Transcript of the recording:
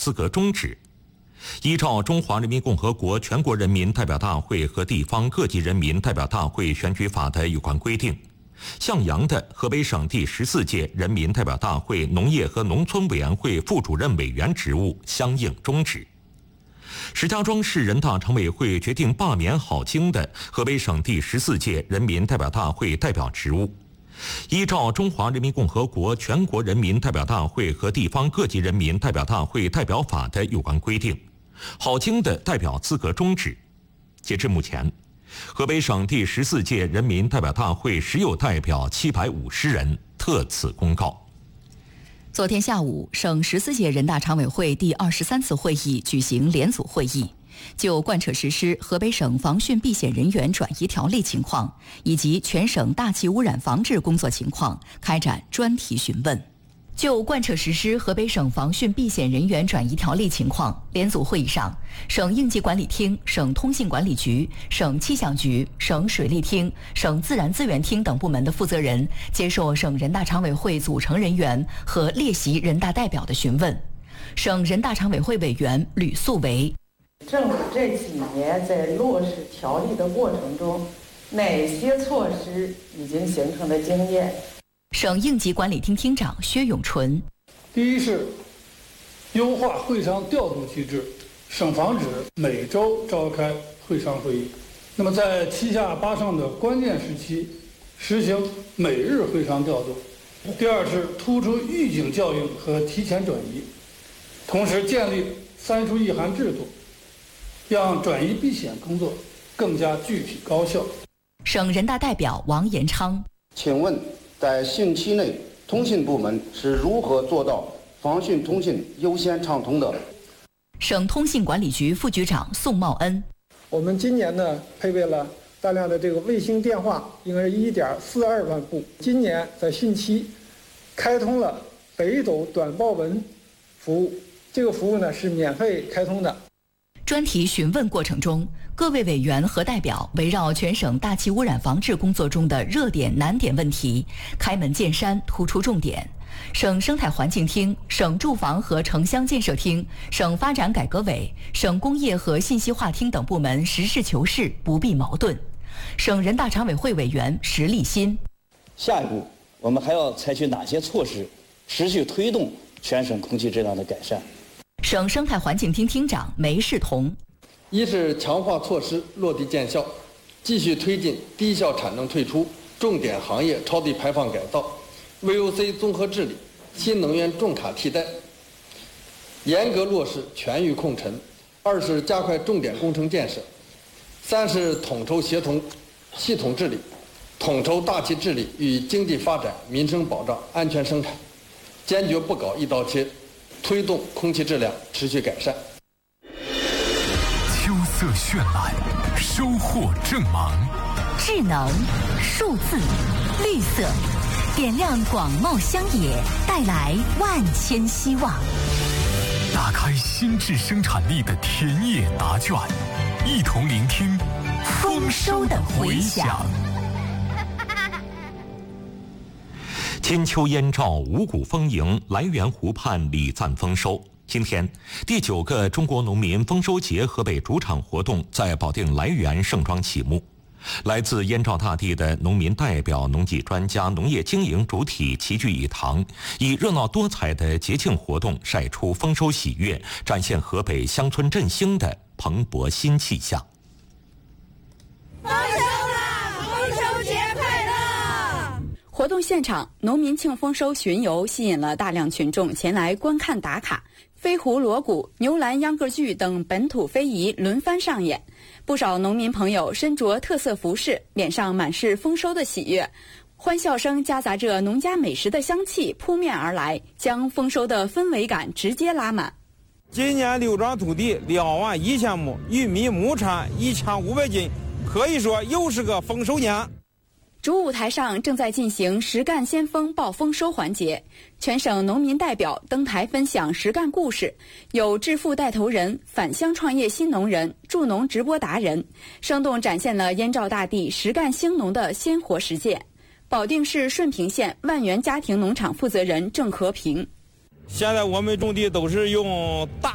资格终止。依照《中华人民共和国全国人民代表大会和地方各级人民代表大会选举法》的有关规定，向阳的河北省第14届人民代表大会农业和农村委员会副主任委员职务相应终止。石家庄市人大常委会决定罢免郝京的河北省第14届人民代表大会代表职务。依照《中华人民共和国全国人民代表大会和地方各级人民代表大会代表法》的有关规定，郝京的代表资格终止。截至目前，河北省第14届人民代表大会实有代表750人，特此公告。 昨天下午，省14届人大常委会第23次会议举行联组会议，就贯彻实施河北省防汛避险人员转移条例情况以及全省大气污染防治工作情况开展专题询问。就贯彻实施河北省防汛避险人员转移条例情况，联组会议上，省应急管理厅、省通信管理局、省气象局、省水利厅、省自然资源厅等部门的负责人接受省人大常委会组成人员和列席人大代表的询问。省人大常委会委员吕素维： 政府这几年在落实条例的过程中，哪些措施已经形成了经验？ 省应急管理厅厅长薛永纯： 第一是优化会商调度机制，省防指每周召开会商会议。那么在7下8上的关键时期，实行每日会商调度。第二是突出预警教育和提前转移，同时建立3疏1函制度，让转移避险工作更加具体高效。 省人大代表王延昌： 请问在汛期内，通信部门是如何做到防汛通信优先畅通的？ 省通信管理局副局长宋茂恩： 我们今年呢配备了大量的这个卫星电话，应该是1.42万部。今年在汛期开通了北斗短报文服务，这个服务呢是免费开通的。 专题询问过程中，各位委员和代表围绕全省大气污染防治工作中的热点难点问题，开门见山突出重点。省生态环境厅、省住房和城乡建设厅、省发展改革委、省工业和信息化厅等部门实事求是，不避矛盾。省人大常委会委员石立新： 下一步我们还要采取哪些措施，持续推动全省空气质量的改善？ 省生态环境厅厅长梅世彤： 一是强化措施落地见效，继续推进低效产能退出、重点行业超低排放改造、VOC 综合治理、新能源重卡替代，严格落实全域控尘；二是加快重点工程建设；三是统筹协同系统治理，统筹大气治理与经济发展、民生保障、安全生产，坚决不搞一刀切，推动空气质量持续改善。 秋色绚烂，收获正芒， 智能、数字、绿色，点亮广袤乡野，带来万千希望。 打开新质生产力的田野答卷，一同聆听丰收的回响。 金秋燕赵，五谷丰盈，涞源湖畔礼赞丰收。今天，第9个中国农民丰收节河北主场活动在保定涞源盛装启幕。来自燕赵大地的农民代表、农技专家、农业经营主体齐聚一堂，以热闹多彩的节庆活动晒出丰收喜悦，展现河北乡村振兴的蓬勃新气象。 丰收啦！丰收节快乐！ 活动现场，农民庆丰收巡游吸引了大量群众前来观看打卡，飞狐、锣鼓、牛栏秧歌剧等本土非遗轮番上演。不少农民朋友身着特色服饰，脸上满是丰收的喜悦，欢笑声夹杂着农家美食的香气扑面而来，将丰收的氛围感直接拉满。 今年6庄土地2万1000亩，玉米亩产1500斤，可以说又是个丰收年。 主舞台上正在进行实干先锋报丰收环节，全省农民代表登台分享实干故事，有致富带头人、返乡创业新农人、助农直播达人，生动展现了燕赵大地实干兴农的鲜活实践。保定市顺平县万源家庭农场负责人郑和平： 现在我们种地都是用大